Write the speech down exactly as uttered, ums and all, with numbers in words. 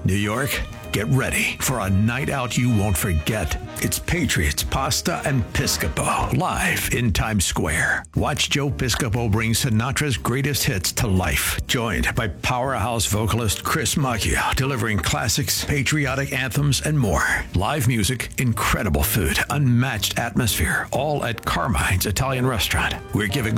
New York, get ready for a night out you won't forget. It's Patriots, Pasta, and Piscopo live in Times Square. Watch Joe Piscopo bring Sinatra's greatest hits to life. Joined by powerhouse vocalist Chris Macchio, delivering classics, patriotic anthems, and more. Live music, incredible food, unmatched atmosphere, all at Carmine's Italian Restaurant. We're giving